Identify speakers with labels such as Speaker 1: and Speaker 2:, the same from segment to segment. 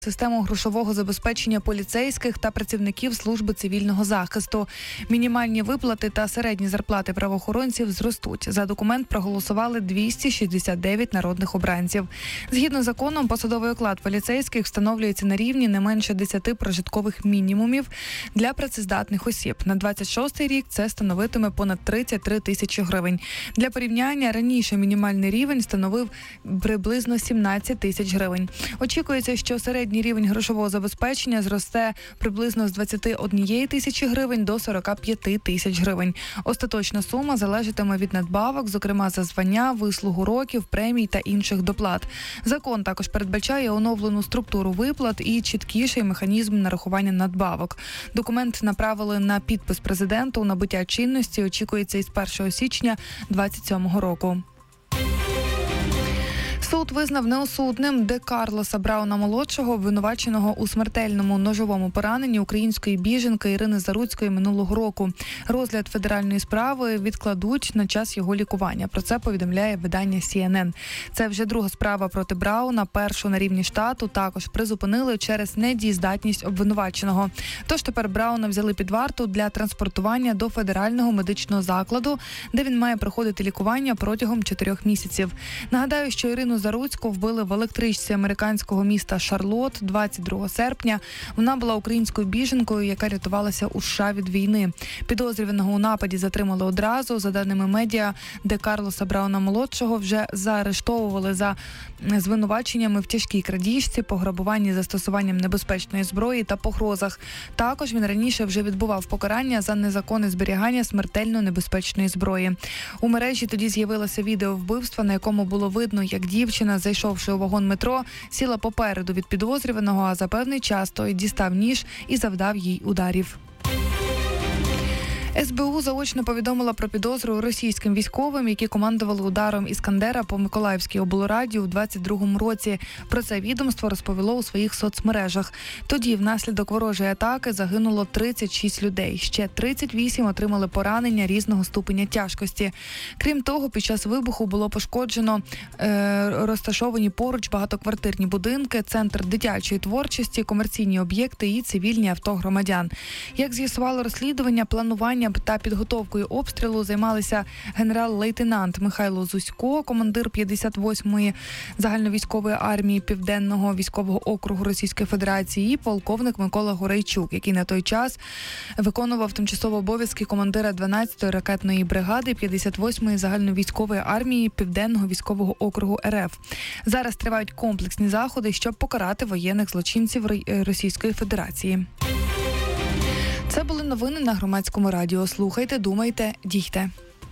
Speaker 1: систему грошового забезпечення поліцейських та працівників служби цивільного захисту. Мінімальні виплати та середні зарплати правоохоронців зростуть. За документ проголосували 269 народних обранців. Згідно з законом, посадовий оклад поліцейських встановлюється на рівні не менше 10 прожиткових мінімумів для працездатних осіб. На 26-й рік це становитиме понад 33 тисячі гривень. Для порівняння, раніше мінімальний рівень становив приблизно 17 тисяч гривень. Очікується, що середній рівень грошового забезпечення зросте приблизно з 21 тисячі гривень до 45 тисяч гривень. Остаточна сума залежатиме від надбавок, зокрема за звання, вислугу років, премій та інших доплат. Закон також передбачає оновлену структуру виплат і чіткіший механізм нарахування надбавок. Документ направили на підпис президенту. Набуття чинності очікується із 1 січня 2027 року. Суд визнав неосудним Де Карлоса Брауна-молодшого, обвинуваченого у смертельному ножовому пораненні української біженки Ірини Заруцької минулого року. Розгляд федеральної справи відкладуть на час його лікування. Про це повідомляє видання CNN. Це вже друга справа проти Брауна. Першу на рівні штату також призупинили через недієздатність обвинуваченого. Тож тепер Брауна взяли під варту для транспортування до федерального медичного закладу, де він має проходити лікування протягом 4 місяців. Нагадаю, що Ірину Заруцьку вбили в електричці американського міста Шарлот 22 серпня. Вона була українською біженкою, яка рятувалася у США від війни. Підозрюваного у нападі затримали одразу. За даними медіа, Де Карлоса Брауна-молодшого вже заарештовували за звинуваченнями в тяжкій крадіжці, пограбуванні застосуванням небезпечної зброї та погрозах. Також він раніше вже відбував покарання за незаконне зберігання смертельно небезпечної зброї. У мережі тоді з'явилося відео вбивства, на якому було видно, як дівчина, зайшовши у вагон метро, сіла попереду від підозрюваного, а за певний час той дістав ніж і завдав їй ударів. СБУ заочно повідомила про підозру російським військовим, які командували ударом «Іскандера» по Миколаївській облраді у 22-му році. Про це відомство розповіло у своїх соцмережах. Тоді внаслідок ворожої атаки загинуло 36 людей. Ще 38 отримали поранення різного ступеня тяжкості. Крім того, під час вибуху було пошкоджено розташовані поруч багатоквартирні будинки, центр дитячої творчості, комерційні об'єкти і цивільні авто громадян. Як з'ясувало розслідування, планування та підготовкою обстрілу займалися генерал-лейтенант Михайло Зусько, командир 58-ї загальновійськової армії Південного військового округу Російської Федерації, і полковник Микола Горейчук, який на той час виконував тимчасово обов'язки командира 12-ї ракетної бригади 58-ї загальновійськової армії Південного військового округу РФ. Зараз тривають комплексні заходи, щоб покарати воєнних злочинців Російської Федерації. Це були новини на Громадському радіо. Слухайте, думайте, дійте.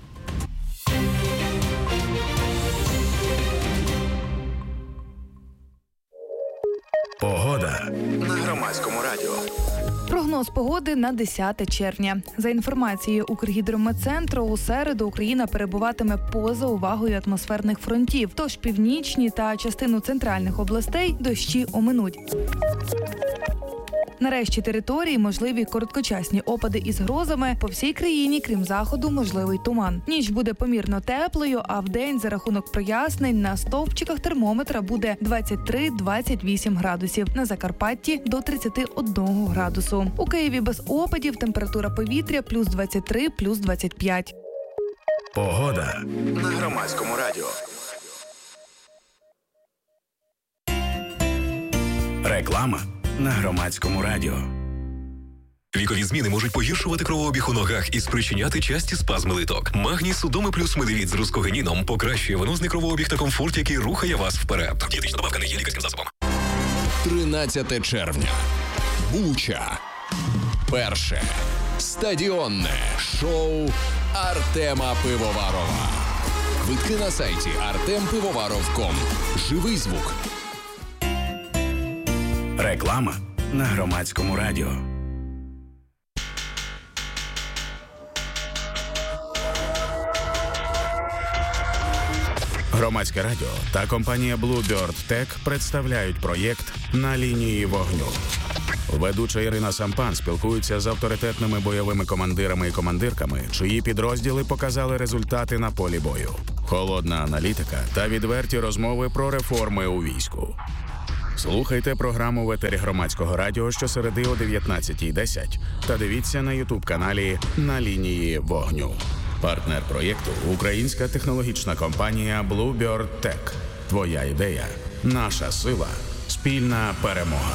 Speaker 2: Погода на Громадському радіо.
Speaker 1: Прогноз погоди на 10 червня. За інформацією Укргідрометцентру, у середу Україна перебуватиме поза увагою атмосферних фронтів. Тож північні та частину центральних областей дощі оминуть. На решті території можливі короткочасні опади із грозами. По всій країні, крім заходу, можливий туман. Ніч буде помірно теплою, а вдень за рахунок прояснень на стовпчиках термометра буде 23-28 градусів. На Закарпатті – до 31 градусу. У Києві без опадів, температура повітря плюс 23, плюс 25.
Speaker 2: Погода на Громадському радіо. Реклама на Громадському радіо.
Speaker 3: Вікові зміни можуть погіршувати кровообіг у ногах і спричиняти часті спазми литок. Магній Судоми плюс медивіт з рускогеніном покращує венозний кровообіг та комфорт, який рухає вас вперед. Дієтична добавка не є лікарським засобом.
Speaker 4: 13 червня. Буча. Перше стадіонне шоу Артема Пивоварова. Квитки на сайті artempivovаров.com. Живий звук.
Speaker 2: Реклама на Громадському радіо. Громадське радіо та компанія Bluebird Tech представляють проєкт «На лінії вогню». Ведуча Ірина Сампан спілкується з авторитетними бойовими командирами і командирками, чиї підрозділи показали результати на полі бою. Холодна аналітика та відверті розмови про реформи у війську. Слухайте програму в етері Громадського радіо щосереди о 19:10 та дивіться на YouTube-каналі «На лінії вогню». Партнер проєкту – українська технологічна компанія Bluebird Tech. Твоя ідея – наша сила. Спільна перемога.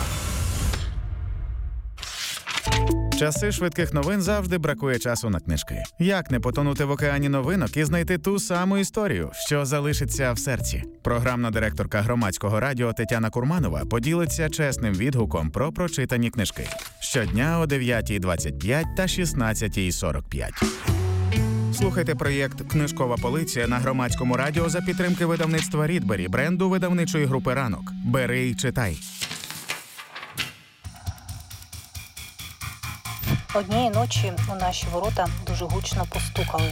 Speaker 5: Часи швидких новин завжди бракує часу на книжки. Як не потонути в океані новинок і знайти ту саму історію, що залишиться в серці? Програмна директорка Громадського радіо Тетяна Курманова поділиться чесним відгуком про прочитані книжки. Щодня о 9:25 та 16:45. Слухайте проєкт «Книжкова полиця» на Громадському радіо за підтримки видавництва «Рідбері», бренду видавничої групи «Ранок». Бери й читай.
Speaker 6: Однієї ночі у наші ворота дуже гучно постукали.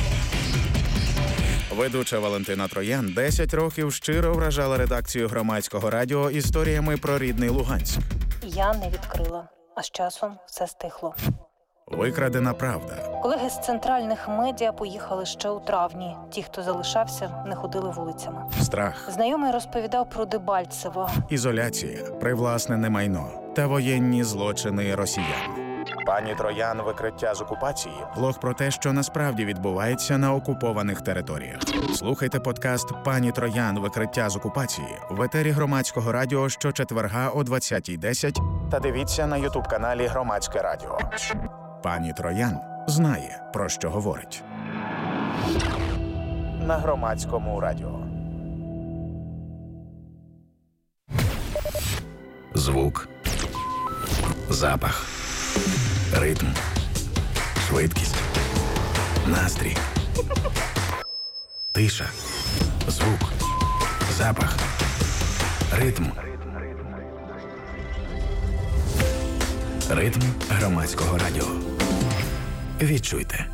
Speaker 5: Ведуча Валентина Троян 10 років щиро вражала редакцію Громадського радіо історіями про рідний Луганськ.
Speaker 6: Я не відкрила, а з часом все стихло.
Speaker 5: Викрадена правда.
Speaker 6: Колеги з центральних медіа поїхали ще у травні. Ті, хто залишався, не ходили вулицями.
Speaker 5: Страх.
Speaker 6: Знайомий розповідав про Дебальцево.
Speaker 5: Ізоляція, привласнене майно та воєнні злочини росіян. Пані Троян «Викриття з окупації» – влог про те, що насправді відбувається на окупованих територіях. Слухайте подкаст «Пані Троян. Викриття з окупації» в етері Громадського радіо щочетверга о 20:10 та дивіться на YouTube-каналі Громадське радіо. Пані Троян знає, про що говорить. На Громадському радіо.
Speaker 2: Звук, запах, ритм, швидкість, настрій, тиша, звук, запах, ритм. Ритм Громадського радіо. Відчуйте.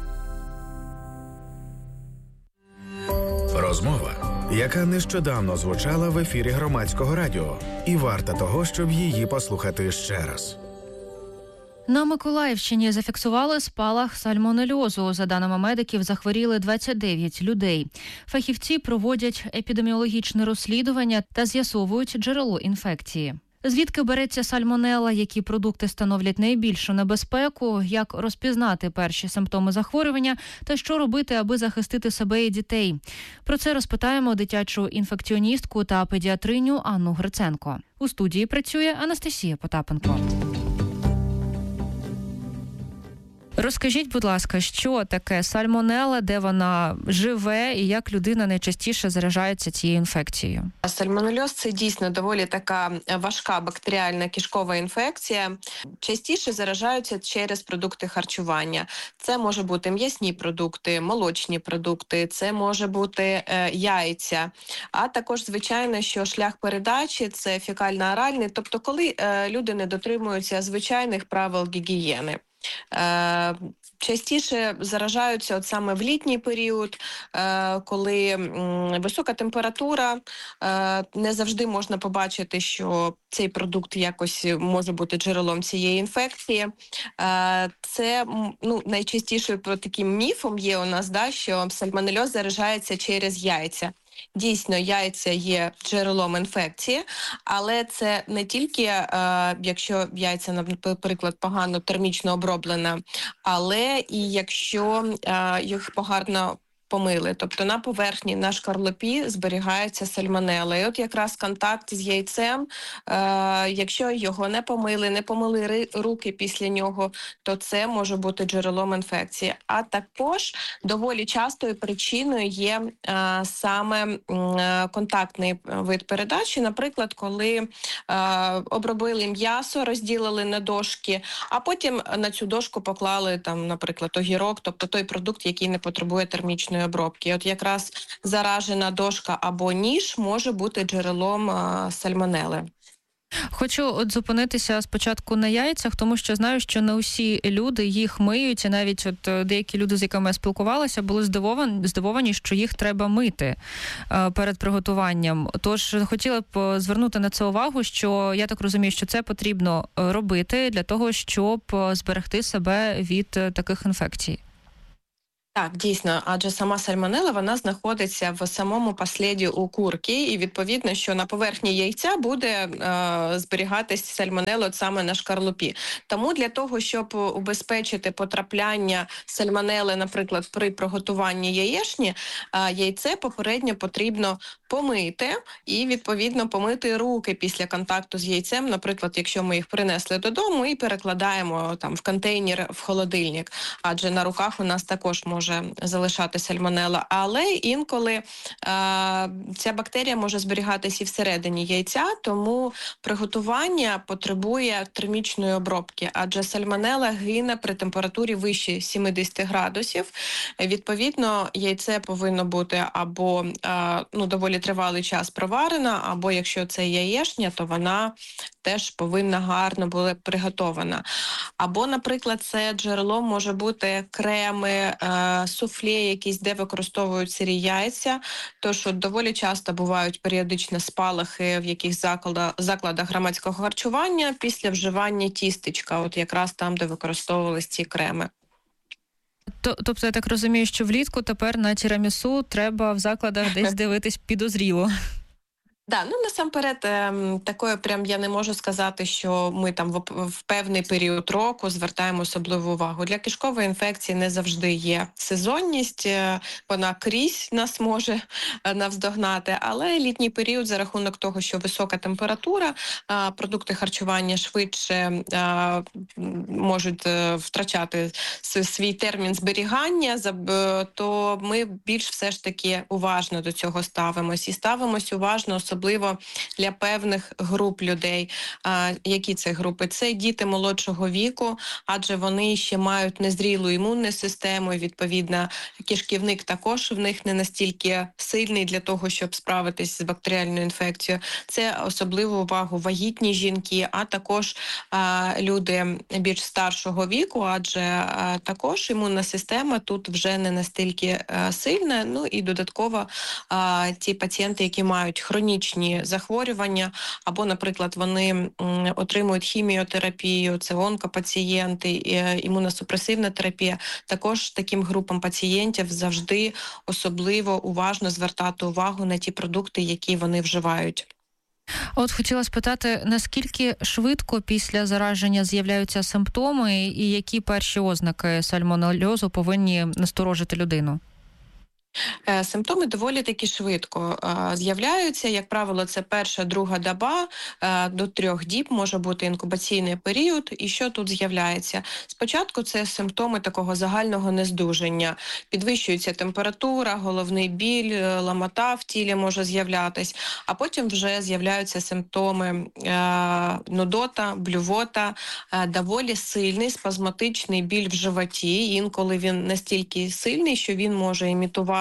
Speaker 2: Розмова, яка нещодавно звучала в ефірі Громадського радіо, і варта того, щоб її послухати ще раз.
Speaker 7: На Миколаївщині зафіксували спалах сальмонельозу. За даними медиків, захворіли 29 людей. Фахівці проводять епідеміологічне розслідування та з'ясовують джерело інфекції. Звідки береться сальмонелла, які продукти становлять найбільшу небезпеку, як розпізнати перші симптоми захворювання та що робити, аби захистити себе і дітей. Про це розпитаємо дитячу інфекціоністку та педіатриню Анну Гриценко. У студії працює Анастасія Потапенко. Розкажіть, будь ласка, що таке сальмонелла, де вона живе і як людина найчастіше заражається цією інфекцією?
Speaker 8: Сальмонельоз – це дійсно доволі така важка бактеріальна кишкова інфекція. Частіше заражаються через продукти харчування. Це може бути м'ясні продукти, молочні продукти, це може бути яйця. А також, звичайно, що шлях передачі – це фекально-оральний, тобто коли люди не дотримуються звичайних правил гігієни. Частіше заражаються от саме в літній період, коли висока температура, не завжди можна побачити, що цей продукт якось може бути джерелом цієї інфекції. Це найчастішою таким міфом є у нас, що сальмонельоз заражається через яйця. Дійсно, яйця є джерелом інфекції, але це не тільки, якщо яйця, наприклад, погано термічно оброблена, але і якщо їх погано помили. Тобто на поверхні, на шкарлупі зберігається сальмонелла. І от якраз контакт з яйцем, якщо його не помили руки після нього, то це може бути джерелом інфекції. А також доволі частою причиною є саме контактний вид передачі. Наприклад, коли обробили м'ясо, розділили на дошки, а потім на цю дошку поклали, наприклад, огірок, тобто той продукт, який не потребує термічної обробки. От якраз заражена дошка або ніж може бути джерелом сальмонели.
Speaker 7: Хочу зупинитися спочатку на яйцях, тому що знаю, що не усі люди їх миють, і навіть деякі люди, з якими я спілкувалася, були здивовані, що їх треба мити перед приготуванням. Тож хотіла б звернути на це увагу, що я так розумію, що це потрібно робити для того, щоб зберегти себе від таких інфекцій.
Speaker 8: Так, дійсно, адже сама сальмонела, вона знаходиться в самому посліді у курки, і відповідно, що на поверхні яйця буде зберігатись сальмонела от саме на шкарлупі. Тому для того, щоб убезпечити потрапляння сальмонели, наприклад, при приготуванні яєчні, яйце попередньо потрібно помити і, відповідно, помити руки після контакту з яйцем. Наприклад, якщо ми їх принесли додому і перекладаємо там в контейнер, в холодильник, адже на руках у нас також може залишати сальмонела, але інколи ця бактерія може зберігатися і всередині яйця, тому приготування потребує термічної обробки, адже сальмонела гине при температурі вище 70 градусів. Відповідно, яйце повинно бути або доволі тривалий час проварена, або якщо це яєчня, то вона теж повинна гарно бути приготована. Або, наприклад, це джерело може бути креми, суфле якісь, де використовують сирі яйця, тож доволі часто бувають періодичні спалахи в якихось закладах громадського харчування після вживання тістечка, от якраз там, де використовувались ці креми.
Speaker 7: Тобто, я так розумію, що влітку тепер на тірамісу треба в закладах десь дивитись підозріло.
Speaker 8: Да, насамперед, такое прям я не можу сказати, що ми там в певний період року звертаємо особливу увагу. Для кишкової інфекції не завжди є сезонність, вона крізь нас може навздогнати, але літній період за рахунок того, що висока температура, продукти харчування швидше можуть втрачати свій термін зберігання, то ми більш все ж таки уважно до цього ставимось. І ставимось уважно, особливо для певних груп людей. Які це групи? Це діти молодшого віку, адже вони ще мають незрілу імунну систему, і, відповідно, кишківник також в них не настільки сильний для того, щоб справитись з бактеріальною інфекцією. Це особливу увагу вагітні жінки, а також люди більш старшого віку, адже також імунна система тут вже не настільки сильна. Ну і додатково ті пацієнти, які мають хронічні захворювання, або, наприклад, вони отримують хіміотерапію, це онкопацієнти, імуносупресивна терапія. Також таким групам пацієнтів завжди особливо уважно звертати увагу на ті продукти, які вони вживають.
Speaker 7: От хотіла спитати, наскільки швидко після зараження з'являються симптоми і які перші ознаки сальмонельозу повинні насторожити людину?
Speaker 8: Симптоми доволі таки швидко з'являються. Як правило, це перша-друга доба, до 3 діб може бути інкубаційний період. І що тут з'являється? Спочатку це симптоми такого загального нездужання. Підвищується температура, головний біль, ламота в тілі може з'являтись, а потім вже з'являються симптоми нудота, блювота, доволі сильний спазматичний біль в животі. Інколи він настільки сильний, що він може імітувати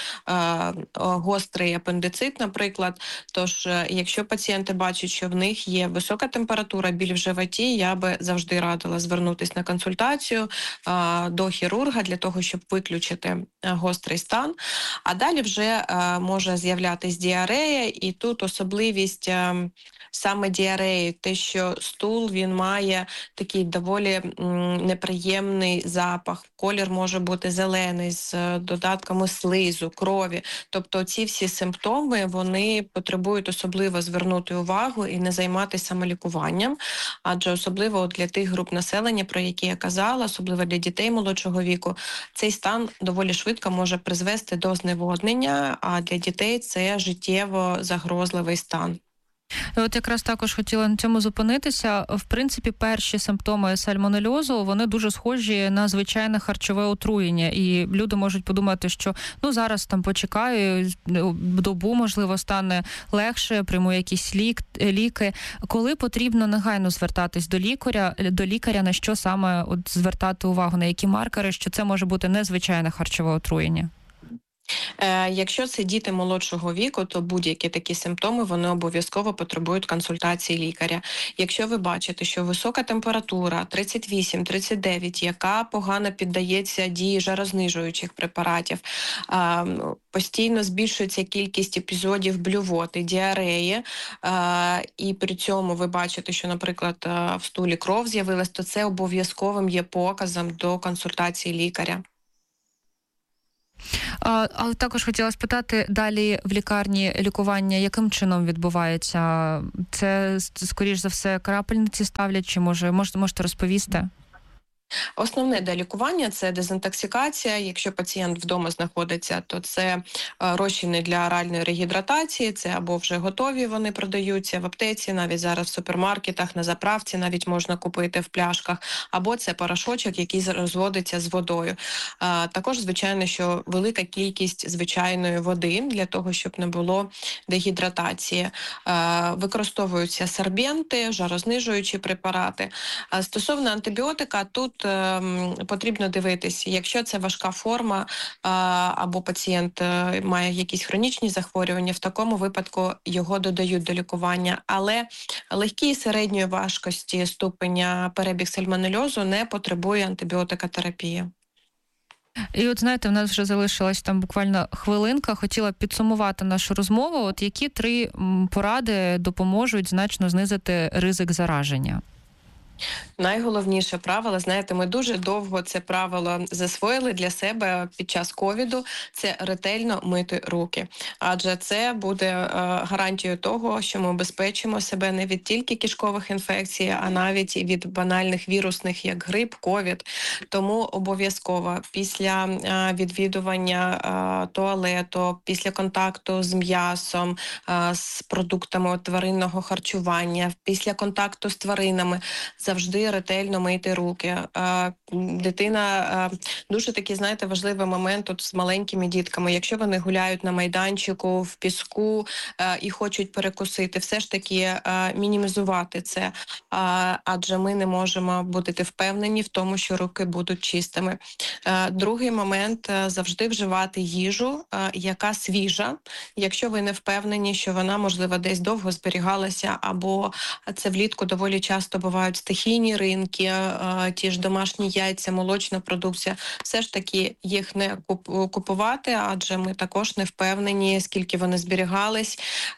Speaker 8: гострий апендицит, наприклад. Тож, якщо пацієнти бачать, що в них є висока температура, біль в животі, я би завжди радила звернутися на консультацію до хірурга для того, щоб виключити гострий стан. А далі вже може з'являтися діарея, і тут особливість саме діареї, те, що стул, він має такий доволі неприємний запах. Колір може бути зелений, з додатками слизу, крові. Тобто ці всі симптоми, вони потребують особливо звернути увагу і не займатися самолікуванням. Адже особливо для тих груп населення, про які я казала, особливо для дітей молодшого віку, цей стан доволі швидко може призвести до зневоднення, а для дітей це життєво загрозливий стан.
Speaker 7: От якраз також хотіла на цьому зупинитися. В принципі, перші симптоми сальмонельозу, вони дуже схожі на звичайне харчове отруєння. І люди можуть подумати, що зараз там почекаю, добу, можливо, стане легше, прийму якісь ліки. Коли потрібно негайно звертатись до лікаря, на що саме звертати увагу, на які маркери, що це може бути незвичайне харчове отруєння?
Speaker 8: Якщо це діти молодшого віку, то будь-які такі симптоми, вони обов'язково потребують консультації лікаря. Якщо ви бачите, що висока температура 38-39, яка погано піддається дії жарознижуючих препаратів, постійно збільшується кількість епізодів блювоти, діареї, і при цьому ви бачите, що, наприклад, в стулі кров з'явилась, то це обов'язковим є показом до консультації лікаря.
Speaker 7: Але також хотіла спитати, далі в лікарні лікування яким чином відбувається? Це, скоріш за все, крапельниці ставлять, чи можете розповісти?
Speaker 8: Основне для лікування – це дезінтоксикація. Якщо пацієнт вдома знаходиться, то це розчини для оральної регідратації, це або вже готові, вони продаються в аптеці, навіть зараз в супермаркетах, на заправці навіть можна купити в пляшках, або це порошочок, який розводиться з водою. Також, звичайно, що велика кількість звичайної води для того, щоб не було дегідратації. Використовуються сорбенти, жарознижуючі препарати. Стосовно антибіотика, тут потрібно дивитись, якщо це важка форма або пацієнт має якісь хронічні захворювання, в такому випадку його додають до лікування. Але легкі і середньої важкості ступеня перебіг сальмонельозу не потребує антибіотикотерапії.
Speaker 7: І от, знаєте, в нас вже залишилась там буквально хвилинка. Хотіла підсумувати нашу розмову. От які 3 поради допоможуть значно знизити ризик зараження?
Speaker 8: Найголовніше правило, знаєте, ми дуже довго це правило засвоїли для себе під час ковіду, це ретельно мити руки. Адже це буде гарантією того, що ми обезпечимо себе не від тільки кишкових інфекцій, а навіть і від банальних вірусних, як грип, ковід. Тому обов'язково після відвідування туалету, після контакту з м'ясом, з продуктами тваринного харчування, після контакту з тваринами, завжди ретельно мийте руки. Дитина, дуже такий, знаєте, важливий момент тут з маленькими дітками. Якщо вони гуляють на майданчику, в піску і хочуть перекусити, все ж таки мінімізувати це, адже ми не можемо бути впевнені в тому, що руки будуть чистими. Другий момент – завжди вживати їжу, яка свіжа. Якщо ви не впевнені, що вона, можливо, десь довго зберігалася, або це влітку доволі часто бувають стихійні ринки, ті ж домашні яйця, молочна продукція, все ж таки їх не купувати, адже ми також не впевнені, скільки вони зберігались,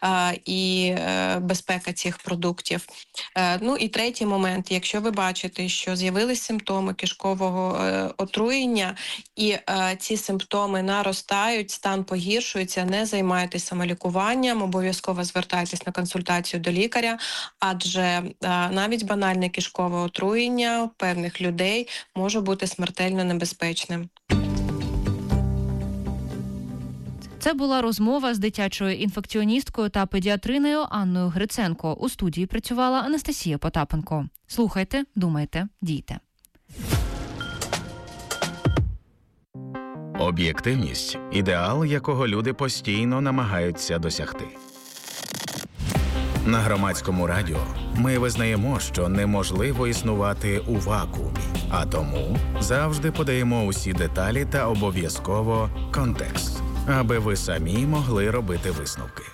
Speaker 8: і безпека цих продуктів. Ну і третій момент, якщо ви бачите, що з'явились симптоми кишкового отруєння, і ці симптоми наростають, стан погіршується, не займайтесь самолікуванням, обов'язково звертайтесь на консультацію до лікаря, адже навіть банальне кишкове отруєння певних людей може бути смертельно небезпечним.
Speaker 7: Це була розмова з дитячою інфекціоністкою та педіатриною Анною Гриценко. У студії працювала Анастасія Потапенко. Слухайте, думайте, дійте.
Speaker 2: Об'єктивність – ідеал, якого люди постійно намагаються досягти. На Громадському радіо ми визнаємо, що неможливо існувати у вакуумі, а тому завжди подаємо усі деталі та обов'язково контекст, аби ви самі могли робити висновки.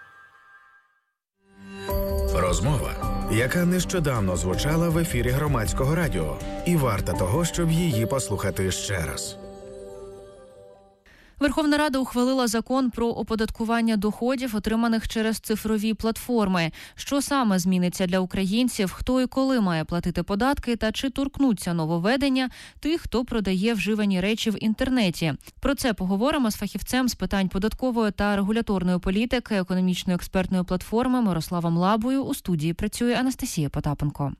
Speaker 2: Розмова, яка нещодавно звучала в ефірі Громадського радіо, і варта того, щоб її послухати ще раз.
Speaker 7: Верховна Рада ухвалила закон про оподаткування доходів, отриманих через цифрові платформи. Що саме зміниться для українців, хто і коли має платити податки та чи торкнуться нововведення тих, хто продає вживані речі в інтернеті. Про це поговоримо з фахівцем з питань податкової та регуляторної політики економічної експертної платформи Мирославом Лабою. У студії працює Анастасія Потапенко.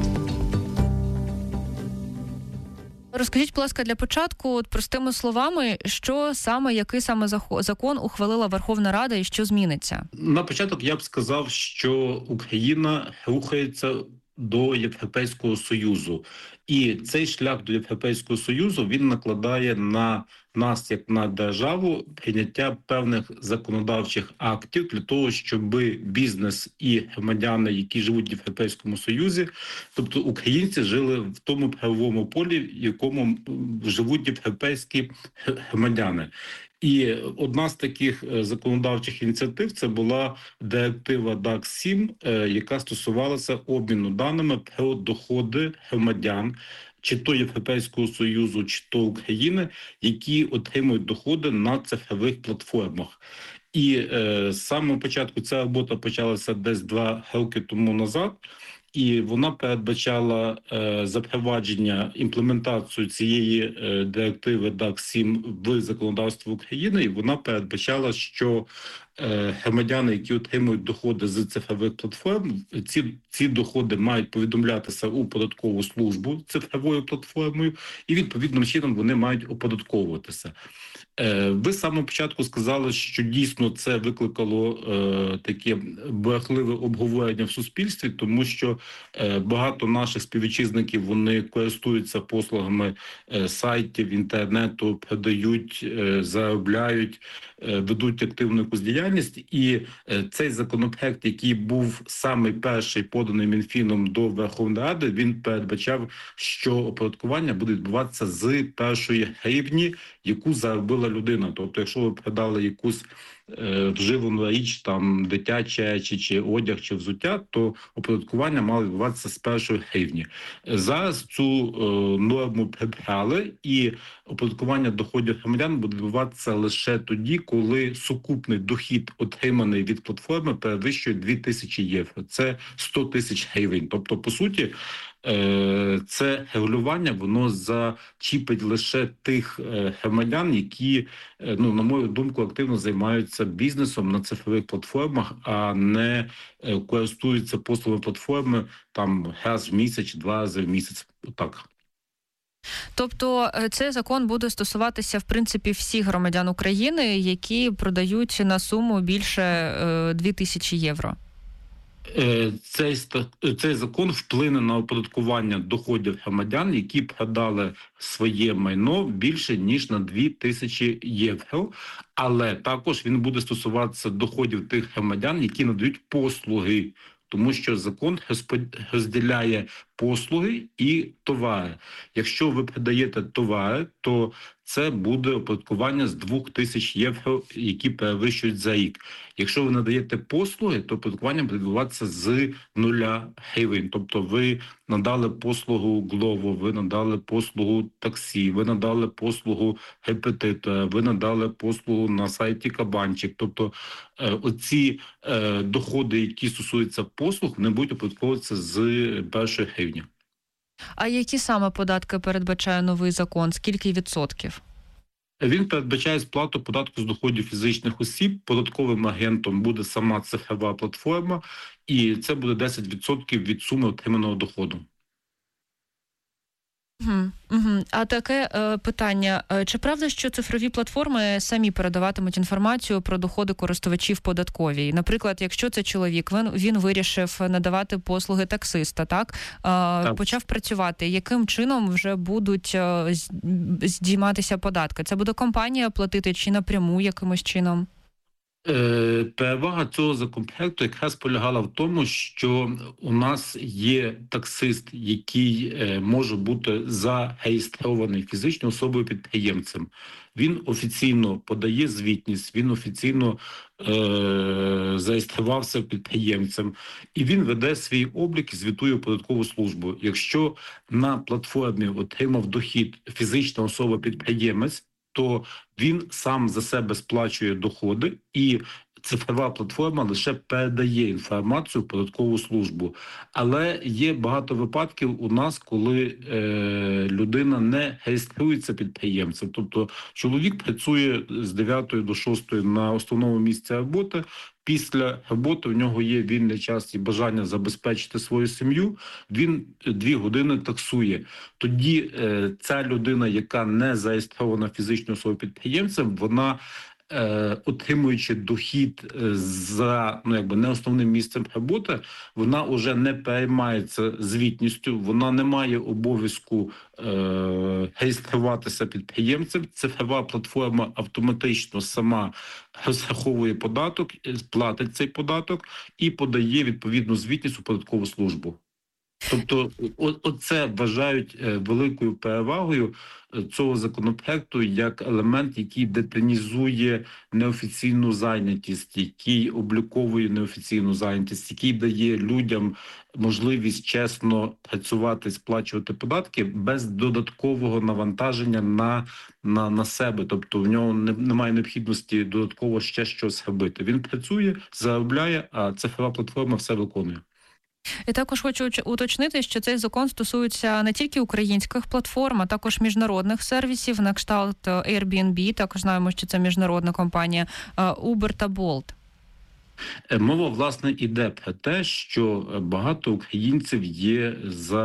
Speaker 7: Розкажіть, будь ласка, для початку, от простими словами, який саме закон ухвалила Верховна Рада і що зміниться?
Speaker 9: На початок я б сказав, що Україна рухається до Європейського Союзу. І цей шлях до Європейського Союзу, він накладає на нас, як на державу, прийняття певних законодавчих актів для того, щоб бізнес і громадяни, які живуть в Європейському Союзі, тобто українці, жили в тому правовому полі, в якому живуть європейські громадяни. І одна з таких законодавчих ініціатив – це була директива ДАК-7, яка стосувалася обміну даними про доходи громадян, чи то Європейського Союзу, чи то України, які отримують доходи на цифрових платформах. І з самого початку ця робота почалася десь 2 роки тому назад. і вона передбачала запровадження, імплементацію цієї директиви DAC-7 в законодавство України, і вона передбачала, що громадяни, які отримують доходи з цифрових платформ, ці доходи мають повідомлятися у податкову службу цифровою платформою, і відповідним чином вони мають оподатковуватися. Ви з самого початку сказали, що дійсно це викликало таке бурхливе обговорення в суспільстві, тому що багато наших співвітчизників, вони користуються послугами сайтів, інтернету, продають, заробляють, ведуть активну якусь діяльність. І цей законопроект, який був самий перший поданий Мінфіном до Верховної Ради, він передбачав, що оподаткування буде відбуватися з першої гривні, яку заробила людина. Тобто, якщо ви продали якусь вживану річ, там дитячі речі, чи одяг, чи взуття, то оподаткування мало відбуватися з першої гривні. Зараз цю норму прибрали, і оподаткування доходів громадян буде відбуватися лише тоді, коли сукупний дохід, отриманий від платформи, перевищує 2000 євро. Це 100 тисяч гривень. Тобто, по суті, це регулювання, воно зачіпить лише тих громадян, які, на мою думку, активно займаються бізнесом на цифрових платформах, а не користуються послугами платформи там раз в місяць, 2 рази в місяць. Так.
Speaker 7: Тобто цей закон буде стосуватися, в принципі, всіх громадян України, які продають на суму більше 2000 євро?
Speaker 9: Цей закон вплине на оподаткування доходів громадян, які продали своє майно більше, ніж на 2000 євро, але також він буде стосуватися доходів тих громадян, які надають послуги, тому що закон розділяє послуги і товари. Якщо ви продаєте товари, то це буде оподаткування з 2000 євро, які перевищують за рік. Якщо ви надаєте послуги, то оподаткування буде відбуватися з 0 гривень. Тобто ви надали послугу Glovo, ви надали послугу таксі, ви надали послугу репетитора, ви надали послугу на сайті Кабанчик. Тобто оці доходи, які стосуються послуг, не будуть оподатковуватися з першої гривні.
Speaker 7: А які саме податки передбачає новий закон? Скільки відсотків?
Speaker 9: Він передбачає сплату податку з доходів фізичних осіб. Податковим агентом буде сама цифрова платформа, і це буде 10% від суми отриманого доходу.
Speaker 7: А таке питання. Чи правда, що цифрові платформи самі передаватимуть інформацію про доходи користувачів податковій? Наприклад, якщо це чоловік, він вирішив надавати послуги таксиста, так? Почав працювати. Яким чином вже будуть здійматися податки? Це буде компанія платити чи напряму якимось чином?
Speaker 9: Перевага цього законопроекту якраз полягала в тому, що у нас є таксист, який може бути зареєстрований фізичною особою-підприємцем. Він офіційно подає звітність, він офіційно зареєструвався підприємцем, і він веде свій облік і звітує в податкову службу. Якщо на платформі отримав дохід фізична особа-підприємець, то він сам за себе сплачує доходи, і цифрова платформа лише передає інформацію в податкову службу. Але є багато випадків у нас, коли людина не реєструється підприємцем. Тобто чоловік працює з 9 до 6 на основному місці роботи. Після роботи в нього є вільний час і бажання забезпечити свою сім'ю, він 2 години таксує. Тоді ця людина, яка не зареєстрована фізичною особою підприємцем, вона, отримуючи дохід за не основним місцем роботи, вона вже не переймається звітністю, вона не має обов'язку реєструватися підприємцем. Цифрова платформа автоматично сама розраховує податок, платить цей податок і подає відповідну звітність у податкову службу. Тобто оце вважають великою перевагою цього законопроекту як елемент, який деталізує неофіційну зайнятість, який обліковує неофіційну зайнятість, який дає людям можливість чесно працювати, сплачувати податки без додаткового навантаження на себе. Тобто в нього немає необхідності додатково ще щось робити. Він працює, заробляє, а цифрова платформа все виконує.
Speaker 7: І також хочу уточнити, що цей закон стосується не тільки українських платформ, а також міжнародних сервісів, на кшталт Airbnb, також знаємо, що це міжнародна компанія, Uber та Bolt.
Speaker 9: Мова, власне, іде про те, що багато українців є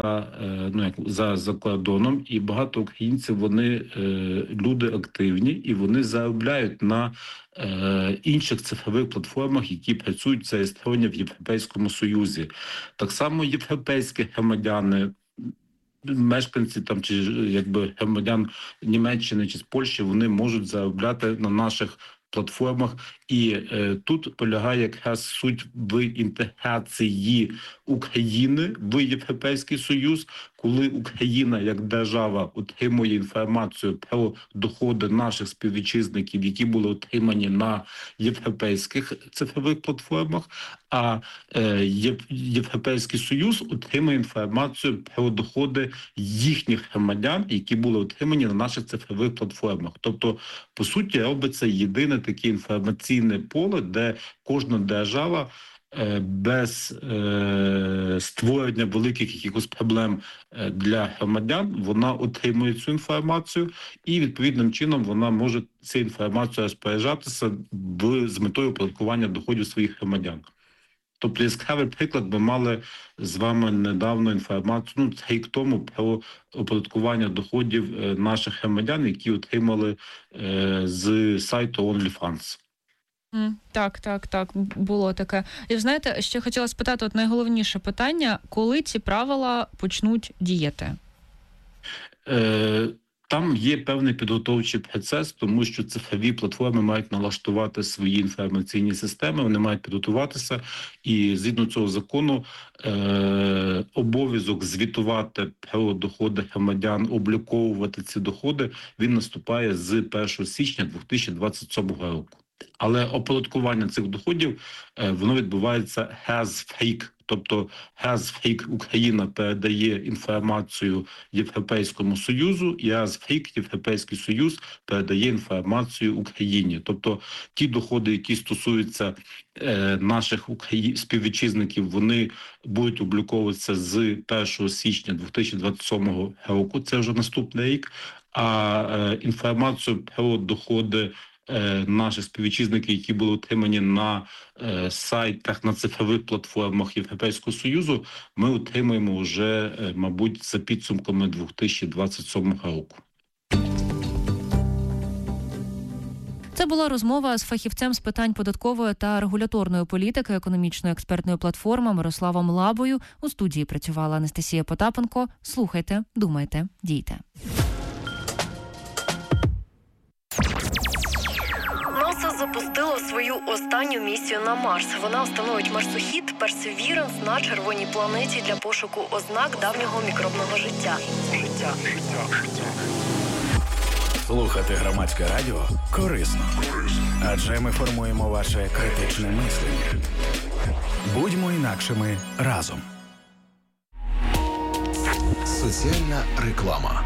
Speaker 9: за кордоном, і багато українців, вони люди активні, і вони заробляють на інших цифрових платформах, які працюють зареєстровані в Європейському Союзі. Так само європейські громадяни, мешканці там чи громадян Німеччини чи з Польщі, вони можуть заробляти на наших платформах, і тут полягає якраз суть в інтеграції України в Європейський Союз, коли Україна як держава отримує інформацію про доходи наших співвітчизників, які були отримані на європейських цифрових платформах, а Європейський Союз отримує інформацію про доходи їхніх громадян, які були отримані на наших цифрових платформах. Тобто, по суті, робиться єдине таке інформаційне поле, де кожна держава без створення великих якихось проблем для громадян, вона отримує цю інформацію і відповідним чином вона може цю інформацію розпоряджатися з метою оподаткування доходів своїх громадян. Тобто яскравий приклад, ми мали з вами недавно інформацію, рік тому, про оподаткування доходів наших громадян, які отримали з сайту OnlyFans.
Speaker 7: Так, було таке. І знаєте, ще хотіла спитати, найголовніше питання, коли ці правила почнуть діяти?
Speaker 9: Там є певний підготовчий процес, тому що цифрові платформи мають налаштувати свої інформаційні системи, вони мають підготуватися, і згідно цього закону обов'язок звітувати про доходи громадян, обліковувати ці доходи, він наступає з 1 січня 2027 року. Але оподаткування цих доходів, воно відбувається as-free. Тобто as-free Україна передає інформацію Європейському Союзу, і as-free Європейський Союз передає інформацію Україні. Тобто ті доходи, які стосуються наших співвітчизників, вони будуть обліковуватися з 1 січня 2027 року, це вже наступний рік, а інформацію про доходи наших співвітчизників, які були отримані на сайтах, на цифрових платформах Європейського Союзу, ми отримаємо вже, мабуть, за підсумками 2027 року.
Speaker 7: Це була розмова з фахівцем з питань податкової та регуляторної політики економічної експертної платформи Мирославом Лабою. У студії працювала Анастасія Потапенко. Слухайте, думайте, дійте.
Speaker 10: НАСА запустило свою останню місію на Марс. Вона встановить марсохід Perseverance на червоній планеті для пошуку ознак давнього мікробного життя.
Speaker 2: Слухати громадське радіо корисно. Адже ми формуємо ваше критичне мислення. Будьмо інакшими разом.
Speaker 4: Соціальна реклама.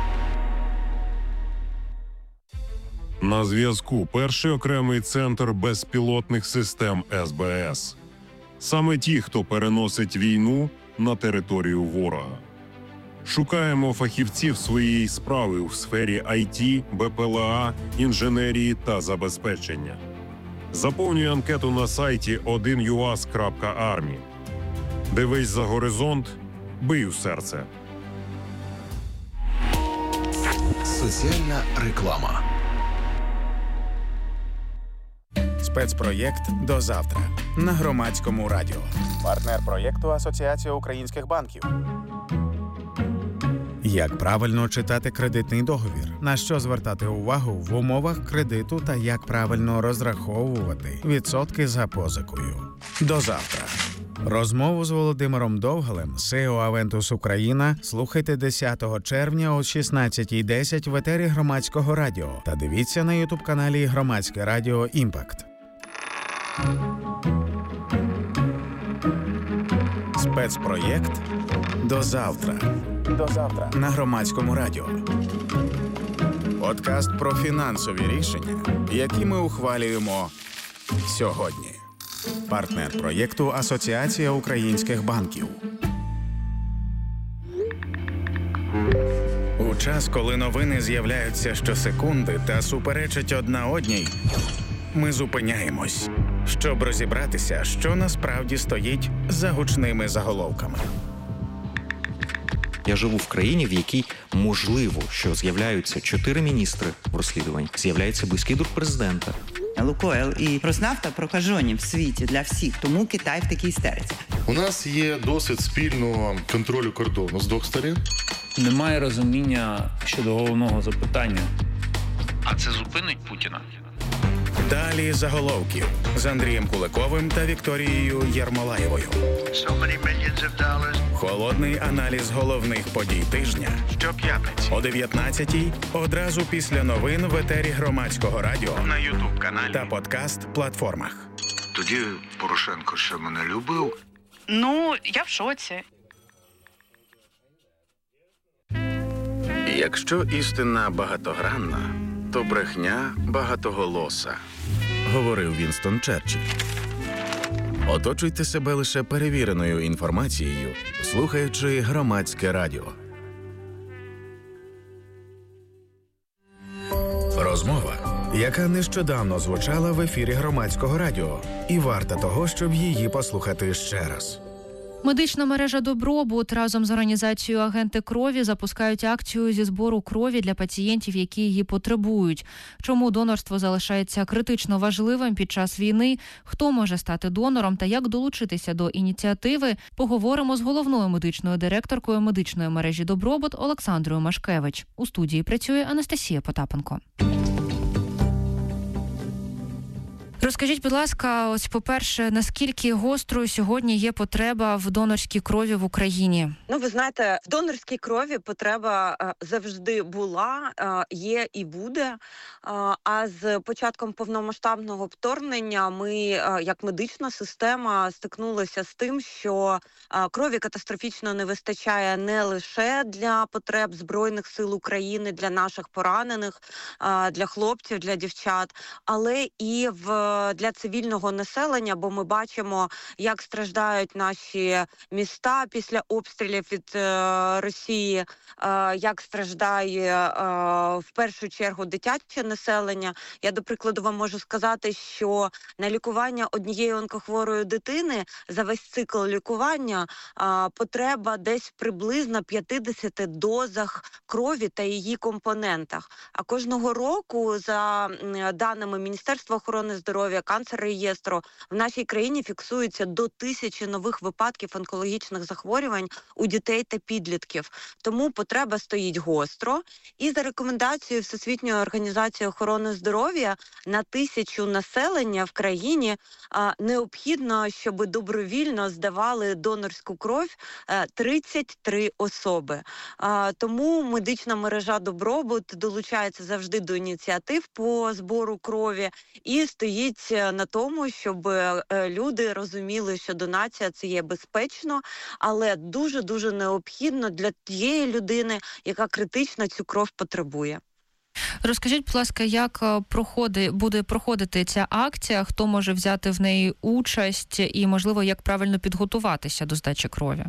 Speaker 11: На зв'язку перший окремий центр безпілотних систем СБС. Саме ті, хто переносить війну на територію ворога. Шукаємо фахівців своєї справи у сфері IT, БПЛА, інженерії та забезпечення. Заповнюй анкету на сайті 1uas.army. Дивись за горизонт, бий у серце.
Speaker 4: Соціальна реклама.
Speaker 5: Спецпроєкт «До завтра» на Громадському радіо. Партнер проєкту Асоціація українських банків. Як правильно читати кредитний договір? На що звертати увагу в умовах кредиту та як правильно розраховувати відсотки за позикою? До завтра. Розмову з Володимиром Довгалем, CEO Авентус Україна, слухайте 10 червня о 16:10 в етері Громадського радіо та дивіться на ютуб-каналі Громадське радіо Імпакт. Спецпроєкт «До завтра». До завтра на Громадському радіо. Подкаст про фінансові рішення, які ми ухвалюємо сьогодні.
Speaker 2: Партнер проєкту Асоціація українських банків. У час, коли новини з'являються щосекунди та суперечать одна одній, ми зупиняємось, щоб розібратися, що насправді стоїть за гучними заголовками.
Speaker 12: Я живу в країні, в якій можливо, що з'являються 4 міністри в розслідуванні, з'являється близький друг президента.
Speaker 13: Лукойл і Роснафта прокажені в світі для всіх, тому Китай в такій істериці.
Speaker 14: У нас є досвід спільного контролю кордону з двох сторін.
Speaker 15: Немає розуміння щодо головного запитання.
Speaker 16: А це зупинить Путіна?
Speaker 2: Далі заголовків з Андрієм Куликовим та Вікторією Єрмолаєвою. Холодний аналіз головних подій тижня щоп'ятниці о 19-й, одразу після новин в етері Громадського радіо на YouTube-каналі та подкаст-платформах.
Speaker 17: Тоді Порошенко ще мене любив.
Speaker 18: Ну, я в шоці.
Speaker 2: Якщо істина багатогранна, то брехня багатоголоса, говорив Вінстон Черчилль. Оточуйте себе лише перевіреною інформацією, слухаючи Громадське радіо. Розмова, яка нещодавно звучала в ефірі Громадського радіо, і варта того, щоб її послухати ще раз.
Speaker 7: Медична мережа «Добробут» разом з організацією «Агенти крові» запускають акцію зі збору крові для пацієнтів, які її потребують. Чому донорство залишається критично важливим під час війни, хто може стати донором та як долучитися до ініціативи, поговоримо з головною медичною директоркою медичної мережі «Добробут» Олександрою Машкевич. У студії працює Анастасія Потапенко. Розкажіть, будь ласка, ось, по-перше, наскільки гострою сьогодні є потреба в донорській крові в Україні?
Speaker 8: Ну, ви знаєте, в донорській крові потреба завжди була, є і буде. А з початком повномасштабного вторгнення ми, як медична система, стикнулися з тим, що крові катастрофічно не вистачає не лише для потреб Збройних сил України, для наших поранених, для хлопців, для дівчат, але і для цивільного населення, бо ми бачимо, як страждають наші міста після обстрілів від Росії, як страждає в першу чергу дитяче населення. Я, до прикладу, вам можу сказати, що на лікування однієї онкохворої дитини за весь цикл лікування потреба десь приблизно 50 дозах крові та її компонентах. А кожного року, за даними Міністерства охорони здоров'я, канцер-реєстру, в нашій країні фіксується до 1000 нових випадків онкологічних захворювань у дітей та підлітків. Тому потреба стоїть гостро. І за рекомендацією Всесвітньої організації охорони здоров'я на 1000 населення в країні необхідно, щоб добровільно здавали донорську кров 33 особи. Тому медична мережа «Добробут» долучається завжди до ініціатив по збору крові і стоїть на тому, щоб люди розуміли, що донація – це є безпечно, але дуже-дуже необхідно для тієї людини, яка критично цю кров потребує.
Speaker 7: Розкажіть, будь ласка, як буде проходити ця акція, хто може взяти в неї участь і, можливо, як правильно підготуватися до здачі крові?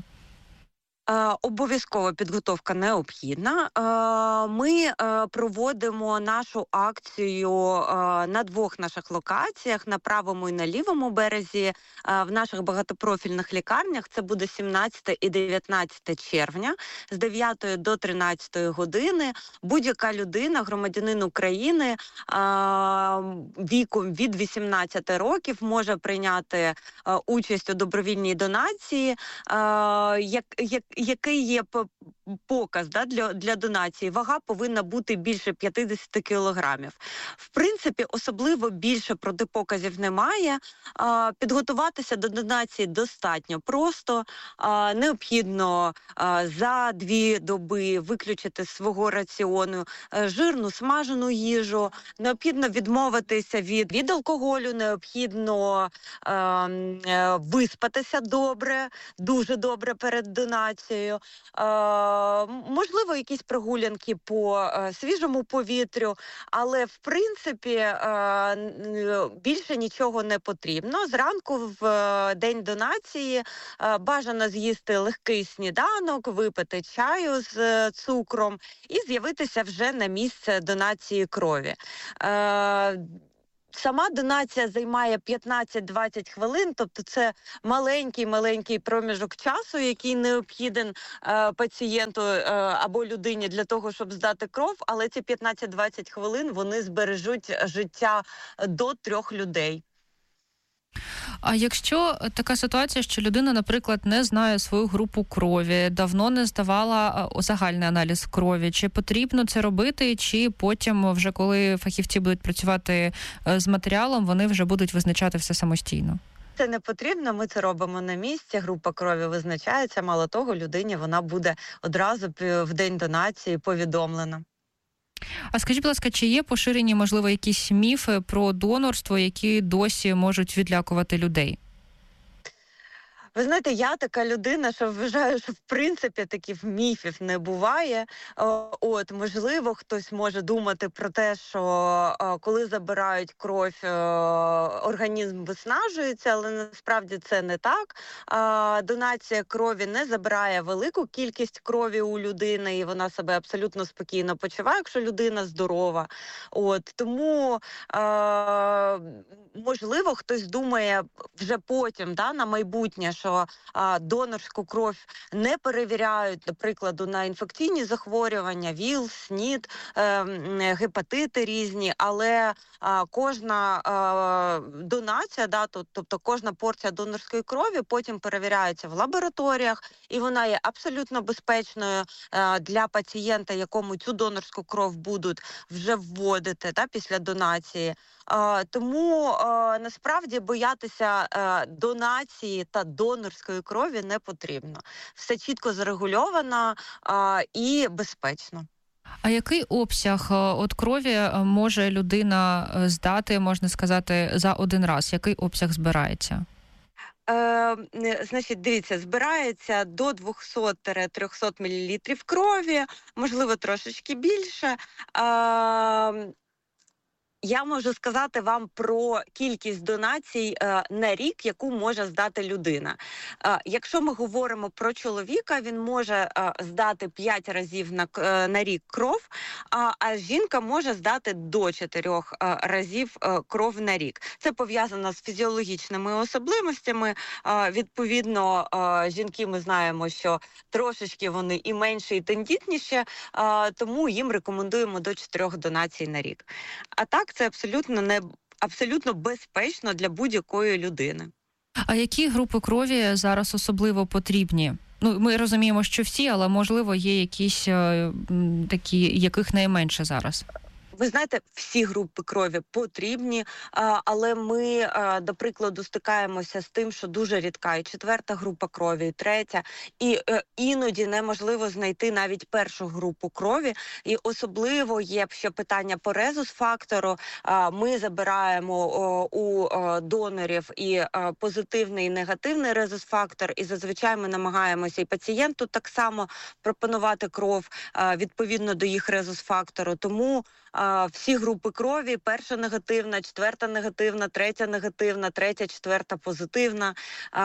Speaker 8: Обов'язкова підготовка необхідна. Ми проводимо нашу акцію на 2 наших локаціях, на правому і на лівому березі, в наших багатопрофільних лікарнях. Це буде 17 і 19 червня з 9 до 13 години. Будь-яка людина, громадянин України віком від 18 років може прийняти участь у добровільній донації, який є показ для донації. Вага повинна бути більше 50 кілограмів. В принципі, особливо більше протипоказів немає. Підготуватися до донації достатньо просто. Необхідно за 2 доби виключити з свого раціону жирну, смажену їжу. Необхідно відмовитися від алкоголю, необхідно виспатися добре, дуже добре перед донацією.
Speaker 19: можливо, якісь прогулянки по свіжому повітрю, але, в принципі, більше нічого не потрібно. Зранку в день донації бажано з'їсти легкий сніданок, випити чаю з цукром і з'явитися вже на місце донації крові. Сама донація займає 15-20 хвилин, тобто це маленький проміжок часу, який необхіден пацієнту або людині для того, щоб здати кров, але ці 15-20 хвилин вони збережуть життя до 3 людей.
Speaker 7: А якщо така ситуація, що людина, наприклад, не знає свою групу крові, давно не здавала загальний аналіз крові, чи потрібно це робити, чи потім, вже коли фахівці будуть працювати з матеріалом, вони вже будуть визначати все самостійно?
Speaker 19: Це не потрібно, ми це робимо на місці, група крові визначається, мало того, людині вона буде одразу в день донації повідомлена.
Speaker 7: А скажіть, будь ласка, чи є поширені, можливо, якісь міфи про донорство, які досі можуть відлякувати людей?
Speaker 19: Ви знаєте, я така людина, що вважаю, що в принципі таких міфів не буває. Можливо, хтось може думати про те, що коли забирають кров, організм виснажується, але насправді це не так. Донація крові не забирає велику кількість крові у людини, і вона себе абсолютно спокійно почуває, якщо людина здорова. Тому, можливо, хтось думає вже потім, на майбутнє, що донорську кров не перевіряють, наприклад, на інфекційні захворювання, ВІЛ, СНІД, гепатити різні, але кожна донація, тобто кожна порція донорської крові потім перевіряється в лабораторіях, і вона є абсолютно безпечною для пацієнта, якому цю донорську кров будуть вже вводити після донації. Тому насправді боятися донації та донорської крові не потрібно. Все чітко зарегульовано і безпечно.
Speaker 7: А який обсяг крові може людина здати, можна сказати, за один раз? Який обсяг збирається?
Speaker 19: Дивіться, збирається до 200-300 мл крові, можливо, трошечки більше. Я можу сказати вам про кількість донацій на рік, яку може здати людина. Якщо ми говоримо про чоловіка, він може здати 5 разів на рік кров, а жінка може здати до 4 разів кров на рік. Це пов'язано з фізіологічними особливостями. Відповідно, жінки ми знаємо, що трошечки вони і менші, і тендітніші, тому їм рекомендуємо до 4 донацій на рік. А так, це абсолютно безпечно для будь-якої людини.
Speaker 7: А які групи крові зараз особливо потрібні? Ми розуміємо, що всі, але, можливо, є якісь такі, яких найменше зараз?
Speaker 19: Ви знаєте, всі групи крові потрібні, але ми, до прикладу, стикаємося з тим, що дуже рідка і 4-та група крові, і 3-я, і іноді неможливо знайти навіть 1-шу групу крові. І особливо є ще питання по резус-фактору. Ми забираємо у донорів і позитивний, і негативний резус-фактор, і зазвичай ми намагаємося і пацієнту так само пропонувати кров відповідно до їх резус-фактору. Тому всі групи крові, 1-ша негативна, 4-та негативна, 3-я негативна, 3-я, 4-та позитивна.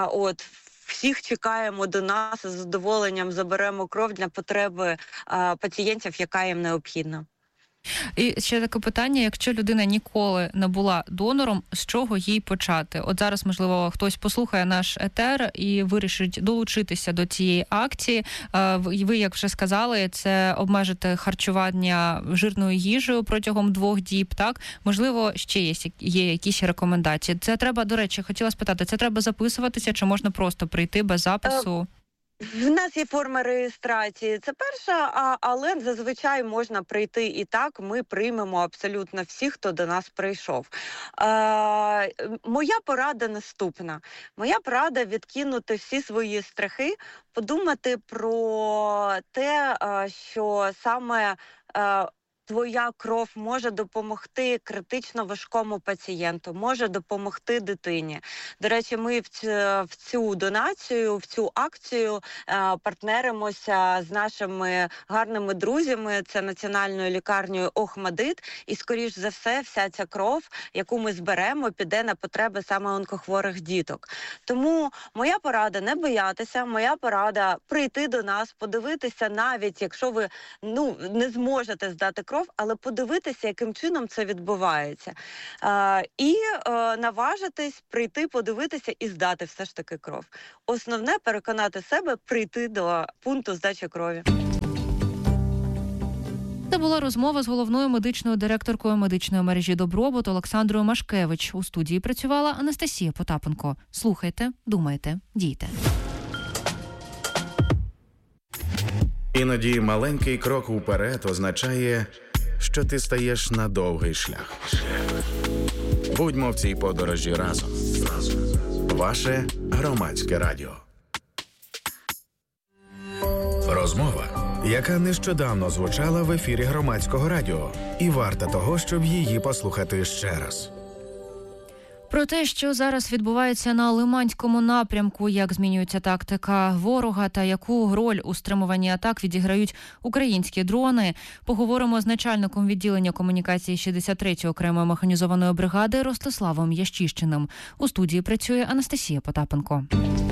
Speaker 19: Всіх чекаємо до нас, з задоволенням заберемо кров для потреби пацієнтів, яка їм необхідна.
Speaker 7: І ще таке питання, якщо людина ніколи не була донором, з чого їй почати? От зараз, можливо, хтось послухає наш етер і вирішить долучитися до цієї акції. Ви, як вже сказали, це обмежити харчування жирною їжею протягом 2 діб, так? Можливо, ще є якісь рекомендації. Це треба, до речі, хотіла спитати, це треба записуватися, чи можна просто прийти без запису?
Speaker 19: В нас є форма реєстрації, це перша, але зазвичай можна прийти і так, ми приймемо абсолютно всіх, хто до нас прийшов. Моя порада наступна. Моя порада відкинути всі свої страхи, подумати про те, що саме твоя кров може допомогти критично важкому пацієнту, може допомогти дитині. До речі, ми в цю донацію, в цю акцію партнеримося з нашими гарними друзями, це Національною лікарнею Охмадит, і, скоріш за все, вся ця кров, яку ми зберемо, піде на потреби саме онкохворих діток. Тому моя порада – не боятися, моя порада – прийти до нас, подивитися, навіть якщо ви не зможете здати кров, але подивитися, яким чином це відбувається. І наважитись, прийти, подивитися і здати все ж таки кров. Основне – переконати себе прийти до пункту здачі крові.
Speaker 7: Це була розмова з головною медичною директоркою медичної мережі «Добробут» Олександрою Машкевич. У студії працювала Анастасія Потапенко. Слухайте, думайте, дійте.
Speaker 2: Іноді маленький крок уперед означає, що ти стаєш на довгий шлях. Будьмо в цій подорожі разом. Ваше Громадське радіо. Розмова, яка нещодавно звучала в ефірі Громадського радіо, і варта того, щоб її послухати ще раз.
Speaker 7: Про те, що зараз відбувається на Лиманському напрямку, як змінюється тактика ворога та яку роль у стримуванні атак відіграють українські дрони, поговоримо з начальником відділення комунікації 63-ї окремої механізованої бригади Ростиславом Ящіщиним. У студії працює Анастасія Потапенко.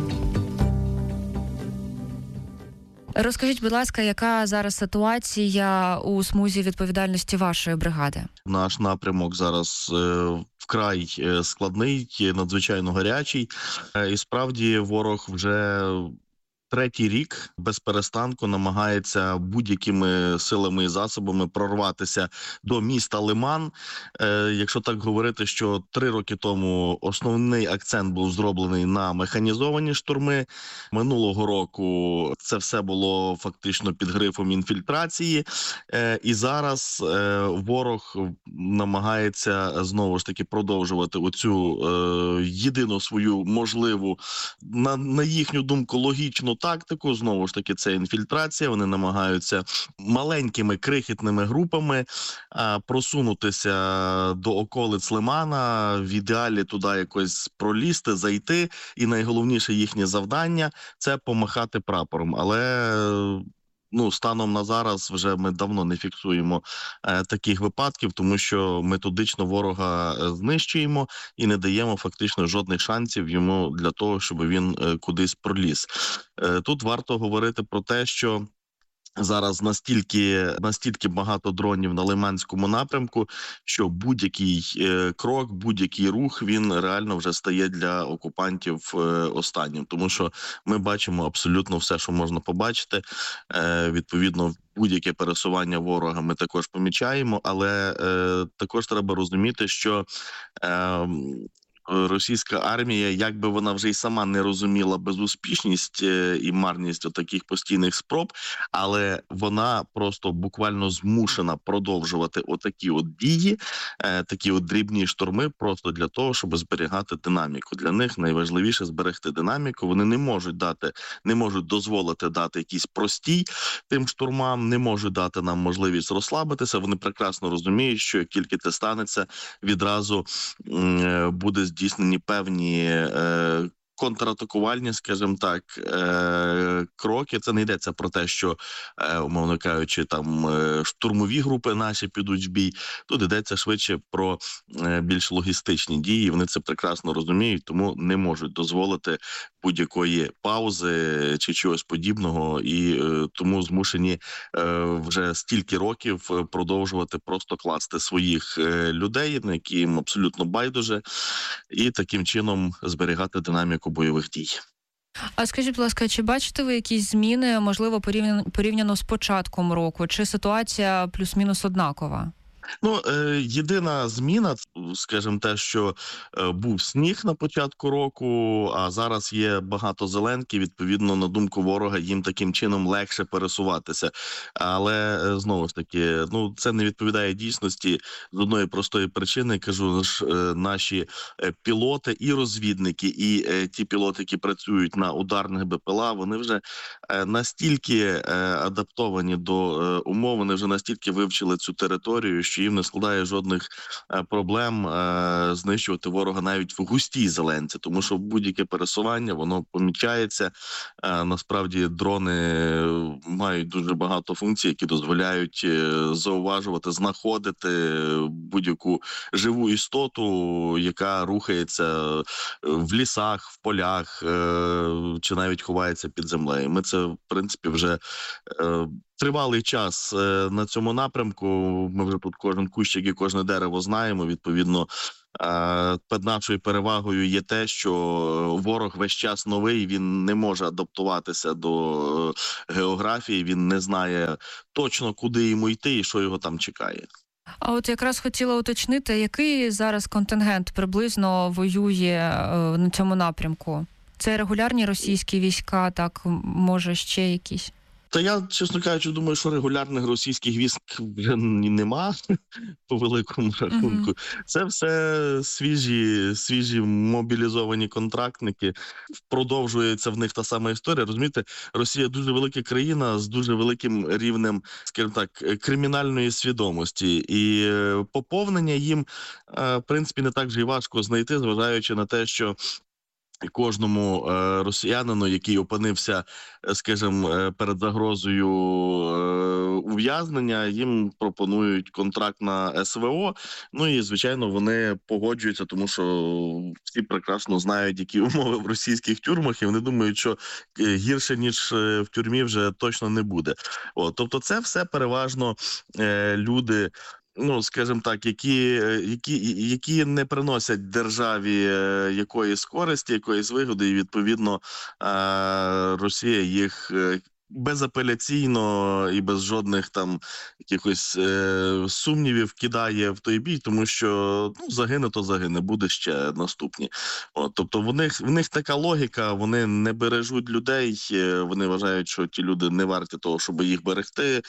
Speaker 7: Розкажіть, будь ласка, яка зараз ситуація у смузі відповідальності вашої бригади?
Speaker 20: Наш напрямок зараз вкрай складний, надзвичайно гарячий. І справді ворог вже третій рік без перестанку намагається будь-якими силами і засобами прорватися до міста Лиман. Якщо так говорити, що 3 роки тому основний акцент був зроблений на механізовані штурми. Минулого року це все було фактично під грифом інфільтрації. І зараз ворог намагається знову ж таки продовжувати оцю єдину свою можливу, на їхню думку, логічну тактику. Знову ж таки, це інфільтрація. Вони намагаються маленькими крихітними групами просунутися до околиць Лимана, в ідеалі туди якось пролізти, зайти. І найголовніше їхнє завдання – це помахати прапором. Але станом на зараз вже ми давно не фіксуємо таких випадків, тому що методично ворога знищуємо і не даємо фактично жодних шансів йому для того, щоб він кудись проліз. Тут варто говорити про те, що зараз настільки багато дронів на Лиманському напрямку, що будь-який крок, будь-який рух, він реально вже стає для окупантів останнім. Тому що ми бачимо абсолютно все, що можна побачити. Відповідно, будь-яке пересування ворога ми також помічаємо, але також треба розуміти, що російська армія, як би вона вже й сама не розуміла безуспішність і марність таких постійних спроб, але вона просто буквально змушена продовжувати отакі дії, такі дрібні штурми, просто для того, щоб зберігати динаміку. Для них найважливіше зберегти динаміку. Вони не можуть дозволити дати якийсь простій тим штурмам, не можуть дати нам можливість розслабитися. Вони прекрасно розуміють, що як тільки це станеться, відразу буде здійснені певні контратакувальні, скажімо так, кроки. Це не йдеться про те, що, умовно кажучи, там штурмові групи наші підуть в бій. Тут йдеться швидше про більш логістичні дії. Вони це прекрасно розуміють, тому не можуть дозволити будь-якої паузи чи чогось подібного. І тому змушені вже стільки років продовжувати просто класти своїх людей, на які їм абсолютно байдуже, і таким чином зберігати динаміку бойових дій.
Speaker 7: А скажіть, будь ласка, чи бачите ви якісь зміни, можливо, порівняно з початком року? Чи ситуація плюс-мінус однакова?
Speaker 20: Ну, єдина зміна, скажімо, те, що був сніг на початку року, а зараз є багато зеленки, відповідно, на думку ворога, їм таким чином легше пересуватися. Але, знову ж таки, ну, це не відповідає дійсності з одної простої причини. Кажу, наші пілоти і розвідники, і ті пілоти, які працюють на ударних БПЛА, вони вже настільки адаптовані до умов, вони вже настільки вивчили цю територію, що їм не складає жодних проблем знищувати ворога навіть в густій зеленці, тому що будь-яке пересування, воно помічається. Насправді дрони мають дуже багато функцій, які дозволяють зауважувати, знаходити будь-яку живу істоту, яка рухається в лісах, в полях чи навіть ховається під землею. Ми це, в принципі, вже тривалий час на цьому напрямку. Ми вже тут кожен кущик і кожне дерево знаємо. Відповідно, під нашою перевагою є те, що ворог весь час новий, він не може адаптуватися до географії, він не знає точно, куди йому йти і що його там чекає.
Speaker 7: А от якраз хотіла уточнити, який зараз контингент приблизно воює на цьому напрямку? Це регулярні російські війська, так, може ще якісь?
Speaker 20: Та я, чесно кажучи, думаю, що регулярних російських військ вже нема, по великому рахунку. Це все свіжі мобілізовані контрактники. Продовжується в них та сама історія. Розумієте, Росія дуже велика країна з дуже великим рівнем, скажімо так, кримінальної свідомості. І поповнення їм, в принципі, не так же й важко знайти, зважаючи на те, що кожному росіянину, який опинився, скажімо, перед загрозою ув'язнення, їм пропонують контракт на СВО. Ну і, звичайно, вони погоджуються, тому що всі прекрасно знають, які умови в російських тюрмах, і вони думають, що гірше, ніж в тюрмі, вже точно не буде. Тобто це все переважно люди, ну, скажімо так, які не приносять державі якоїсь користі, якоїсь вигоди, і, відповідно, Росія їх безапеляційно і без жодних там якихось сумнівів кидає в той бій, тому що загине, то загине, буде ще наступні. Тобто в них така логіка, вони не бережуть людей, вони вважають, що ті люди не варті того, щоб їх берегти.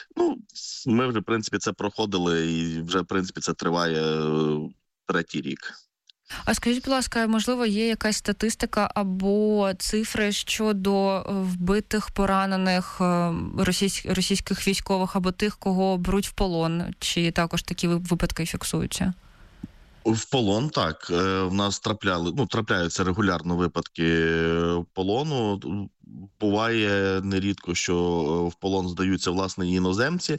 Speaker 20: Ми вже, в принципі, це проходили, і вже, в принципі, це триває 3-й рік.
Speaker 7: А скажіть, будь ласка, можливо, є якась статистика або цифри щодо вбитих, поранених російських військових або тих, кого беруть в полон? Чи також такі випадки фіксуються?
Speaker 20: В полон, так. В нас трапляються регулярно випадки полону. Буває нерідко, що в полон здаються, власне, іноземці.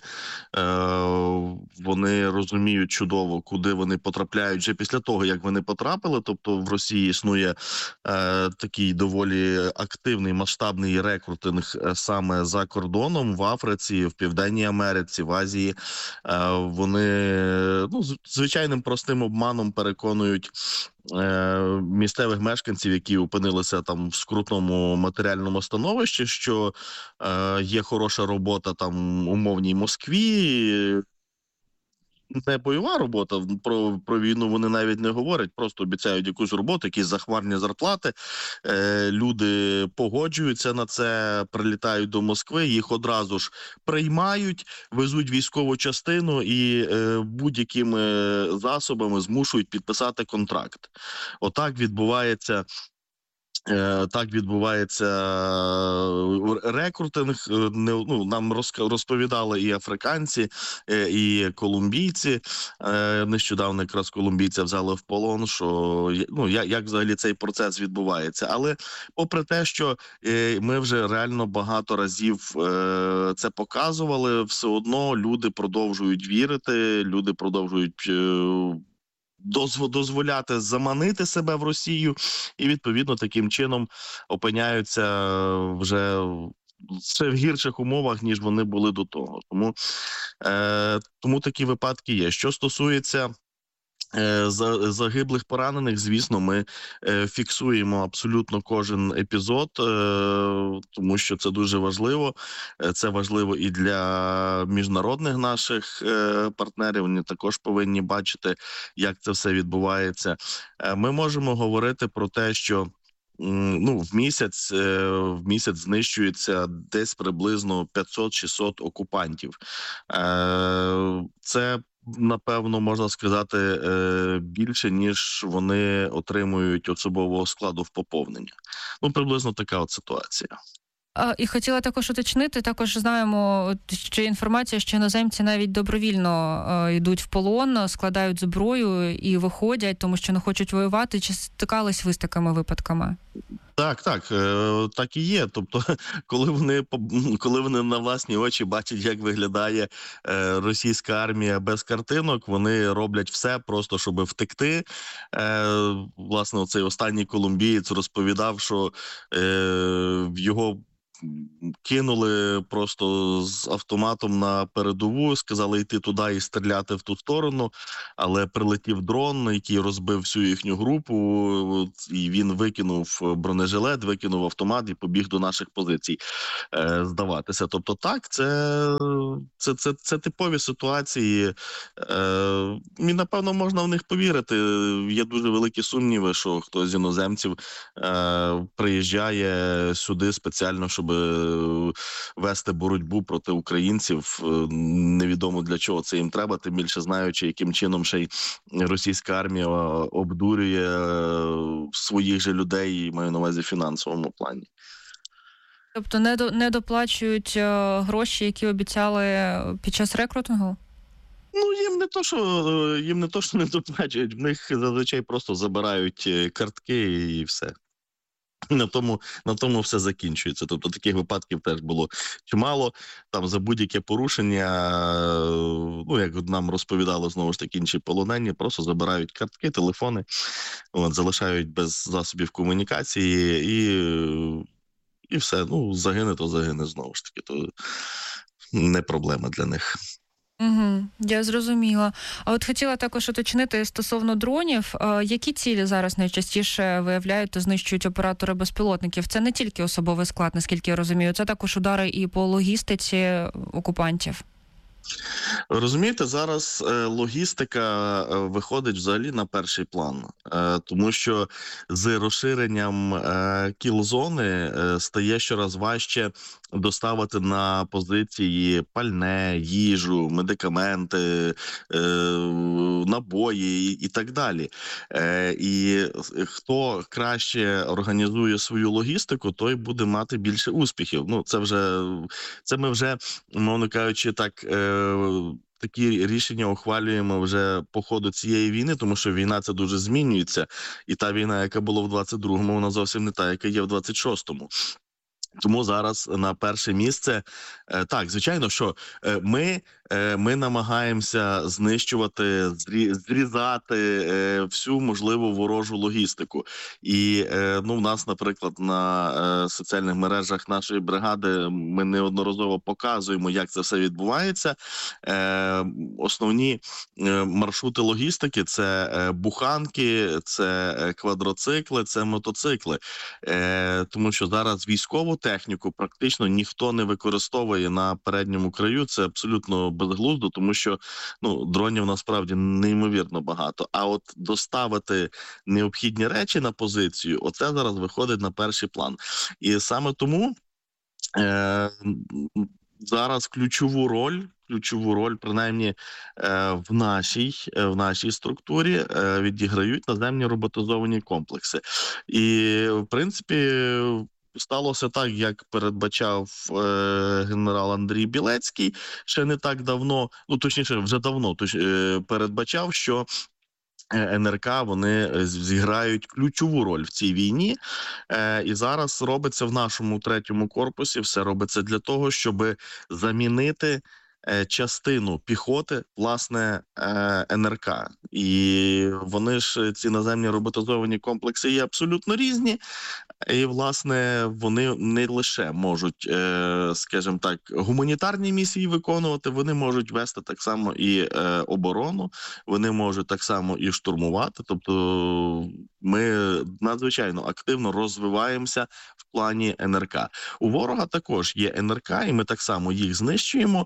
Speaker 20: Вони розуміють чудово, куди вони потрапляють вже після того, як вони потрапили. Тобто в Росії існує такий доволі активний, масштабний рекрутинг саме за кордоном, в Африці, в Південній Америці, в Азії. Вони звичайним простим обманом переконують місцевих мешканців, які опинилися там в скрутному матеріальному становищі, що є хороша робота там умовній Москві. Не бойова робота, про війну вони навіть не говорять, просто обіцяють якусь роботу, якісь захмарні зарплати. Люди погоджуються на це, прилітають до Москви, їх одразу ж приймають, везуть військову частину і будь-якими засобами змушують підписати контракт. Отак відбувається. Так відбувається рекрутинг. Нам розповідали і африканці, і колумбійці. Нещодавно якраз колумбійця взяли в полон, що як взагалі цей процес відбувається. Але попри те, що ми вже реально багато разів це показували, все одно люди продовжують вірити, люди продовжують дозволяти заманити себе в Росію і, відповідно, таким чином опиняються вже в гірших умовах, ніж вони були до того. Тому такі випадки є. Що стосується Загиблих, поранених, звісно, ми фіксуємо абсолютно кожен епізод, тому що це дуже важливо. Це важливо і для міжнародних наших партнерів. Вони також повинні бачити, як це все відбувається. Ми можемо говорити про те, що в місяць знищується десь приблизно 500-600 окупантів. Це, напевно, можна сказати, більше, ніж вони отримують особового складу в поповнення. Приблизно така от ситуація.
Speaker 7: І хотіла також уточнити, також знаємо, що інформація, що іноземці навіть добровільно йдуть в полон, складають зброю і виходять, тому що не хочуть воювати. Чи стикались ви з такими випадками? Так і є. Тобто, коли вони на власні очі бачать, як виглядає російська армія без картинок, вони роблять все просто, щоб втекти. Власне, оцей останній колумбієць розповідав, що його кинули просто з автоматом на передову, сказали йти туди і стріляти в ту сторону, але прилетів дрон, який розбив всю їхню групу, і він викинув бронежилет, викинув автомат і побіг до наших позицій здаватися. Тобто так, це типові ситуації, і, напевно, можна в них повірити. Є дуже великі сумніви, що хтось з іноземців приїжджає сюди спеціально, щоб вести боротьбу проти українців. Невідомо для чого це їм треба, тим більше знаючи, яким чином ще й російська армія обдурює своїх же людей, маю на увазі в фінансовому плані. Тобто не доплачують гроші, які обіцяли під час рекрутингу?
Speaker 20: Їм не то, що не доплачують, в них зазвичай просто забирають картки і все. На тому все закінчується. Тобто таких випадків теж було чимало. Там за будь-яке порушення, як нам розповідали знову ж таки інші полонені, просто забирають картки, телефони, залишають без засобів комунікації і все. Загине, то загине знову ж таки. То не проблема для них.
Speaker 7: Я зрозуміла. А от хотіла також уточнити стосовно дронів. Які цілі зараз найчастіше виявляють та знищують оператори безпілотників? Це не тільки особовий склад, наскільки я розумію, це також удари і по логістиці окупантів.
Speaker 20: Розумієте, зараз логістика виходить взагалі на перший план, тому що з розширенням кіл-зони стає щораз важче доставити на позиції пальне, їжу, медикаменти, набої і так далі. І хто краще організує свою логістику, той буде мати більше успіхів. Це ми вже, мовно кажучи, такі рішення ухвалюємо вже по ходу цієї війни, тому що війна це дуже змінюється. І та війна, яка була в 22-му, вона зовсім не та, яка є в 26-му. Тому зараз на перше місце, так, звичайно, що ми намагаємося знищувати, зрізати всю можливу ворожу логістику. І в нас, наприклад, на соціальних мережах нашої бригади ми неодноразово показуємо, як це все відбувається. Основні маршрути логістики – це буханки, це квадроцикли, це мотоцикли. Тому що зараз військову техніку практично ніхто не використовує на передньому краю. Це абсолютно безглуздо, тому що дронів насправді неймовірно багато. А от доставити необхідні речі на позицію, оце зараз виходить на перший план. І саме тому зараз ключову роль, принаймні в нашій структурі, відіграють наземні роботизовані комплекси. І, в принципі, сталося так, як передбачав генерал Андрій Білецький ще не так давно, точніше, вже давно передбачав, що НРК, вони зіграють ключову роль в цій війні. І зараз робиться в нашому 3-му корпусі, все робиться для того, щоб замінити частину піхоти, власне, НРК. І вони ж, ці наземні роботизовані комплекси, є абсолютно різні. І, власне, вони не лише можуть, скажімо так, гуманітарні місії виконувати, вони можуть вести так само і оборону, вони можуть так само і штурмувати. Тобто ми надзвичайно активно розвиваємося в плані НРК. У ворога також є НРК, і ми так само їх знищуємо.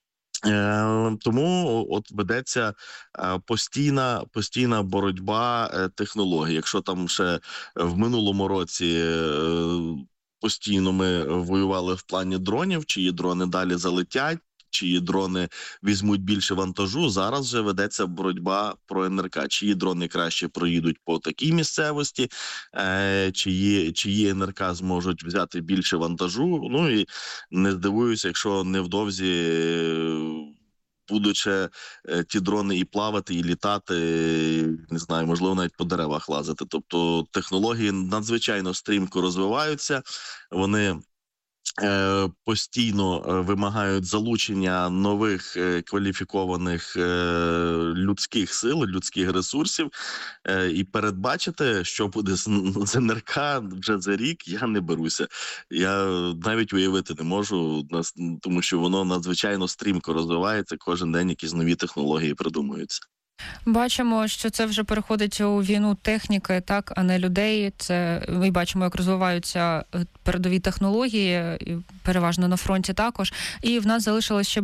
Speaker 20: Тому от ведеться постійна боротьба технологій. Якщо там ще в минулому році постійно ми воювали в плані дронів, чиї дрони далі залетять, чиї дрони візьмуть більше вантажу, зараз вже ведеться боротьба про НРК. Чиї дрони краще проїдуть по такій місцевості, чиї НРК зможуть взяти більше вантажу. Ну і не здивуюся, якщо невдовзі будуть ті дрони і плавати, і літати, не знаю, можливо, навіть по деревах лазити. Тобто технології надзвичайно стрімко розвиваються, вони постійно вимагають залучення нових кваліфікованих людських сил, людських ресурсів, і передбачити, що буде з НРК вже за рік, я не беруся. Я навіть уявити не можу, тому що воно надзвичайно стрімко розвивається, кожен день якісь нові технології придумуються.
Speaker 7: Бачимо, що це вже переходить у війну техніки, так, а не людей. Це ми бачимо, як розвиваються передові технології, переважно на фронті також. І в нас залишилось ще